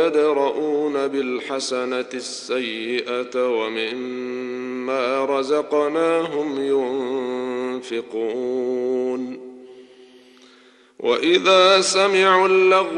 ويدرؤون بالحسنة السيئة ومما رزقناهم ينفقون وإذا سمعوا اللغو